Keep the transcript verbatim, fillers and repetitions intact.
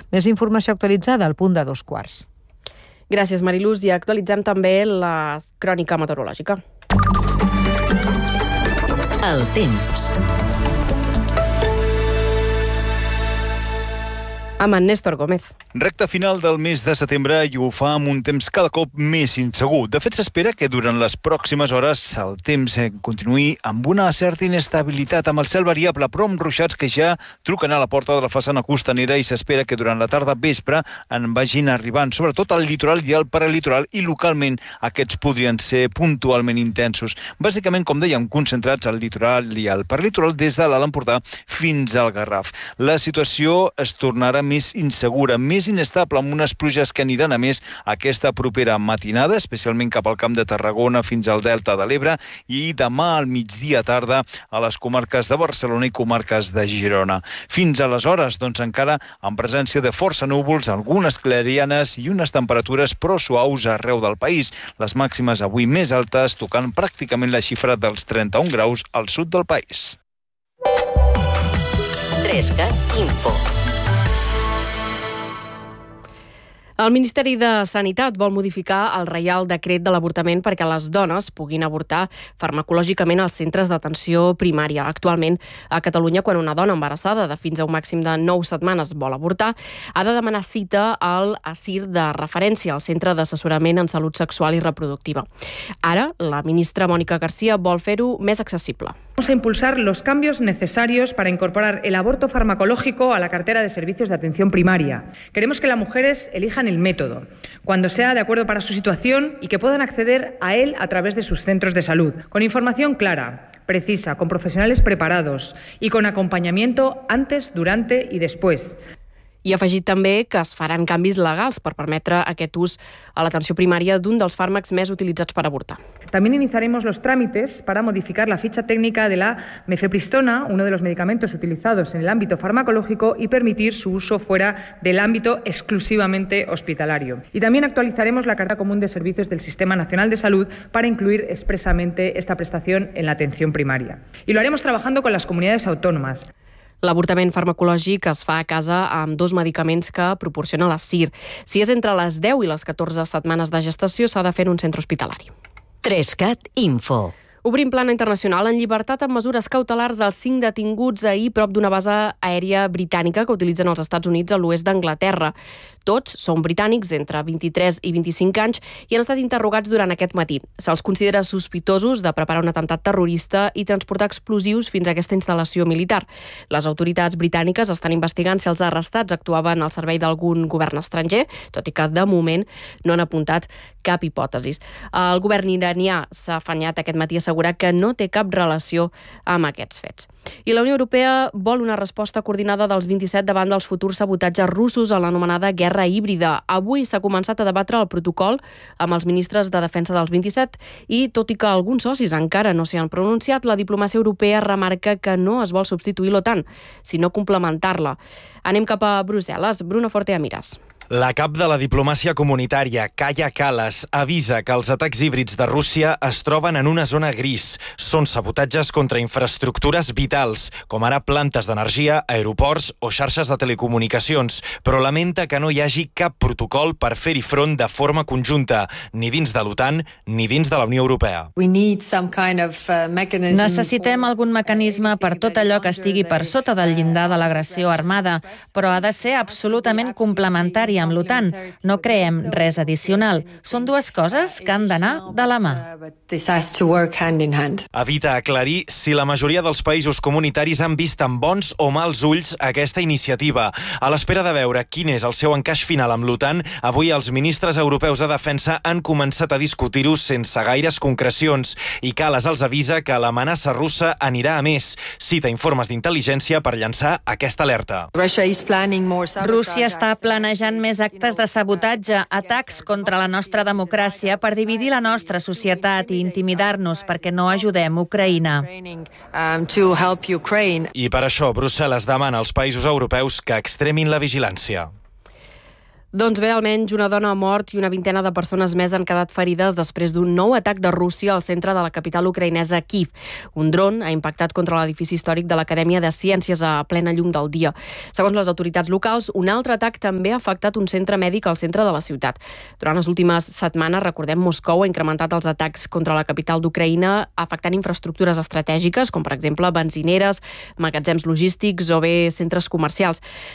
Més informació actualitzada al punt de dos quarts. Gràcies, Mariluz. I actualitzem també la crònica meteorològica. El temps. Amb en Néstor Gómez. Recta final del mes de setembre i ho fa amb un temps cada cop més insegur. De fet, s'espera que durant les pròximes hores el temps continuï amb una certa inestabilitat, amb el cel variable, però amb ruixats que ja truquen a la porta de la façana costanera i s'espera que durant la tarda vespre en vagin arribant, sobretot al litoral i al prelitoral, i localment aquests podrien ser puntualment intensos. Bàsicament, com dèiem, concentrats al litoral i al prelitoral des de l'Alt Empordà fins al Garraf. La situació es tornarà més insegura, més inestable, amb unes pluges que aniran a més aquesta propera matinada, especialment cap al Camp de Tarragona fins al Delta de l'Ebre, i demà al migdia tarda a les comarques de Barcelona i comarques de Girona. Fins aleshores, doncs encara en presència de força núvols, algunes clarianes i unes temperatures però suaus arreu del país. Les màximes avui més altes, tocant pràcticament la xifra dels trenta-un graus al sud del país. trescat Info. El Ministeri de Sanitat vol modificar el Reial Decret de l'avortament perquè les dones puguin avortar farmacològicament als centres d'atenció primària. Actualment, a Catalunya, quan una dona embarassada de fins a un màxim de nou setmanes vol avortar, ha de demanar cita al A S I R de referència, al Centre d'Assessorament en Salut Sexual i Reproductiva. Ara, la ministra Mónica García vol fer-ho més accessible. Vamos a impulsar los cambios necesarios para incorporar el aborto farmacológico a la cartera de servicios de atención primaria. Queremos que las mujeres elijan el método, cuando sea de acuerdo para su situación, y que puedan acceder a él a través de sus centros de salud, con información clara, precisa, con profesionales preparados y con acompañamiento antes, durante y después. I ha afegit també que es faran canvis legals per permetre aquest ús a l'atenció primària d'un dels fàrmacs més utilitzats per avortar. También iniciaremos los trámites para modificar la ficha técnica de la mifepristona, uno de los medicamentos utilizados en el ámbito farmacológico, y permitir su uso fuera del ámbito exclusivamente hospitalario. Y también actualizaremos la Carta Común de Servicios del Sistema Nacional de Salud para incluir expresamente esta prestación en la atención primaria. Y lo haremos trabajando con las comunidades autónomas. L'avortament farmacològic es fa a casa amb dos medicaments que proporciona la S I R. Si és entre les deu i les catorze setmanes de gestació, s'ha de fer en un centre hospitalari. trescat Info. Obrim plana internacional. En llibertat amb mesures cautelars els cinc detinguts ahir prop d'una base aèria britànica que utilitzen els Estats Units a l'oest d'Anglaterra. Tots són britànics entre vint-i-tres i vint-i-cinc anys i han estat interrogats durant aquest matí. Se'ls considera sospitosos de preparar un atemptat terrorista i transportar explosius fins a aquesta instal·lació militar. Les autoritats britàniques estan investigant si els arrestats actuaven al servei d'algun govern estranger, tot i que de moment no han apuntat cap hipòtesis. El govern iranià s'ha afanyat aquest matí a assegurar que no té cap relació amb aquests fets. I la Unió Europea vol una resposta coordinada dels vint-i-set davant dels futurs sabotatges russos a l'anomenada guerra híbrida. Avui s'ha començat a debatre el protocol amb els ministres de defensa dels vint-i-set i, tot i que alguns socis encara no s'hi han pronunciat, la diplomàcia europea remarca que no es vol substituir l'OTAN, sinó complementar-la. Anem cap a Brussel·les. Bruno Forte Amires. La cap de la diplomàcia comunitària, Kaja Kallas, avisa que els atacs híbrids de Rússia es troben en una zona gris. Són sabotatges contra infraestructures vitals, com ara plantes d'energia, aeroports o xarxes de telecomunicacions, però lamenta que no hi hagi cap protocol per fer-hi front de forma conjunta, ni dins de l'OTAN ni dins de la Unió Europea. Necessitem algun mecanisme per tot allò que estigui per sota del llindar de l'agressió armada, però ha de ser absolutament complementari amb l'OTAN. No creem res addicional. Són dues coses que han d'anar de la mà. Evita aclarir si la majoria dels països comunitaris han vist amb bons o mals ulls aquesta iniciativa. A l'espera de veure quin és el seu encaix final amb l'OTAN, avui els ministres europeus de defensa han començat a discutir-ho sense gaires concrecions i Kallas els avisa que l'amenaça russa anirà a més. Cita informes d'intel·ligència per llançar aquesta alerta. Rússia està planejant més actes de sabotatge, atacs contra la nostra democràcia per dividir la nostra societat i intimidar-nos perquè no ajudem Ucraïna. I per això Brussel·les demana als països europeus que extremin la vigilància. Doncs bé, almenys una dona ha mort i una vintena de persones més han quedat ferides després d'un nou atac de Rússia al centre de la capital ucraïnesa Kíev. Un dron ha impactat contra l'edifici històric de l'Acadèmia de Ciències a plena llum del dia. Segons les autoritats locals, un altre atac també ha afectat un centre mèdic al centre de la ciutat. Durant les últimes setmanes, recordem, Moscou ha incrementat els atacs contra la capital d'Ucraïna, afectant infraestructures estratègiques, com per exemple benzineres, magatzems logístics o bé centres comercials.